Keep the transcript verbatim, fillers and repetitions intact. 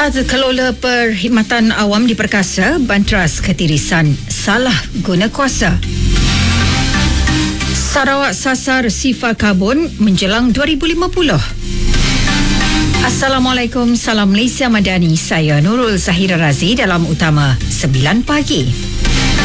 Tata Kelola Perkhidmatan Awam di Perkasa bantras ketirisan salah guna kuasa. Sarawak sasar sifar karbon menjelang dua ribu lima puluh. Assalamualaikum, salam Malaysia Madani. Saya Nurul Zahira Razi dalam Utama sembilan pagi.